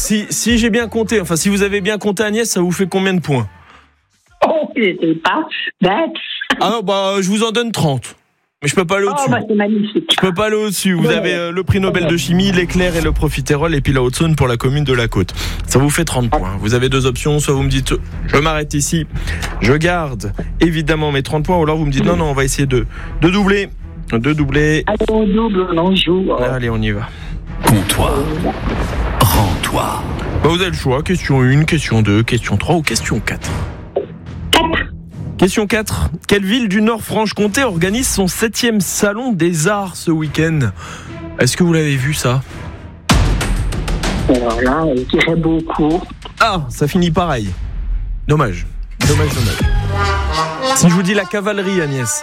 si j'ai bien compté, enfin si vous avez bien compté Agnès, ça vous fait combien de points? Oh, j'étais pas bête. Ah non, je vous en donne 30. Mais je peux pas aller au-dessus. C'est magnifique. Je peux pas aller au-dessus. Vous avez le prix Nobel de chimie, l'éclair et le profiterole, et puis la Haute-Saône pour la commune de la Côte. Ça vous fait 30 points. Vous avez deux options. Soit vous me dites, je m'arrête ici, je garde évidemment mes 30 points, ou alors vous me dites, non, on va essayer de doubler. De doubler. Allez, on double, on joue. Allez, on y va. Comptoir. Rends-toi. Vous avez le choix. Question 1, question 2, question 3 ou question 4. 4. Question 4. Quelle ville du Nord-Franche-Comté organise son 7e salon des arts ce week-end? Est-ce que vous l'avez vu ça? Alors là, je dirais beaucoup. Ah, ça finit pareil. Dommage. Si je vous dis la cavalerie, Agnès.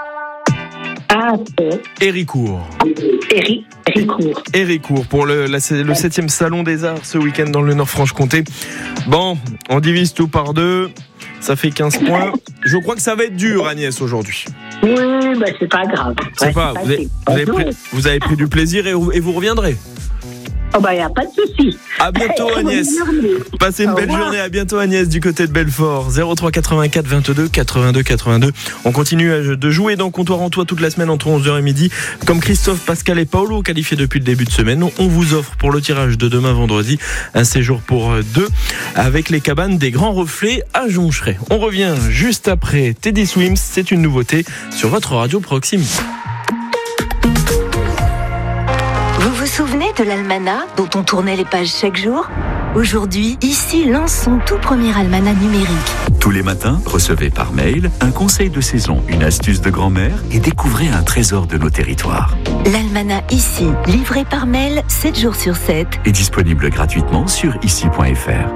Héricourt. Héricourt pour le 7e salon des arts ce week-end dans le Nord-Franche-Comté. Bon, on divise tout par 2. Ça fait 15 points. Je crois que ça va être dur, Agnès, aujourd'hui. Oui, c'est pas grave. Vous avez pris du plaisir et vous reviendrez. Y a pas de souci. À bientôt, Agnès. Passez une belle journée. À bientôt, Agnès, du côté de Belfort. 03 84 22 82 82. On continue de jouer dans Comptoir en Toi toute la semaine entre 11h et midi. Comme Christophe, Pascal et Paolo, qualifiés depuis le début de semaine, on vous offre pour le tirage de demain vendredi un séjour pour 2 avec les cabanes des Grands Reflets à Joncheray. On revient juste après Teddy Swims. C'est une nouveauté sur votre radio proximité. Vous vous souvenez de l'almanach dont on tournait les pages chaque jour? Aujourd'hui, ici lance son tout premier almanach numérique. Tous les matins, recevez par mail un conseil de saison, une astuce de grand-mère et découvrez un trésor de nos territoires. L'almanach ici, livré par mail 7 jours sur 7. Est disponible gratuitement sur ici.fr.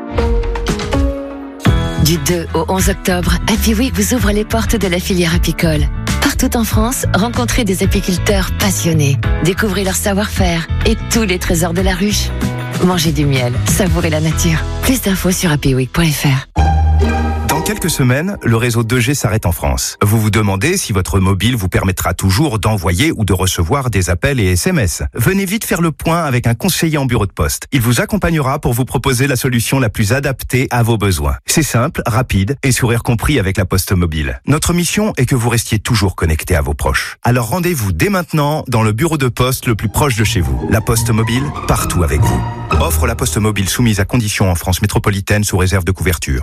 Du 2 au 11 octobre, Happy Week vous ouvre les portes de la filière apicole. Partout en France, rencontrez des apiculteurs passionnés. Découvrez leur savoir-faire et tous les trésors de la ruche. Mangez du miel, savourez la nature. Plus d'infos sur happyweek.fr. Dans quelques semaines, le réseau 2G s'arrête en France. Vous vous demandez si votre mobile vous permettra toujours d'envoyer ou de recevoir des appels et SMS. Venez vite faire le point avec un conseiller en bureau de poste. Il vous accompagnera pour vous proposer la solution la plus adaptée à vos besoins. C'est simple, rapide et sourire compris avec la Poste Mobile. Notre mission est que vous restiez toujours connecté à vos proches. Alors rendez-vous dès maintenant dans le bureau de poste le plus proche de chez vous. La Poste Mobile, partout avec vous. Offre la Poste Mobile soumise à conditions en France métropolitaine sous réserve de couverture.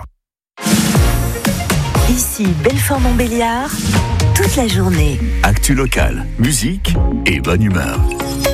Ici, Belfort-Montbéliard, toute la journée. Actu locale, musique et bonne humeur.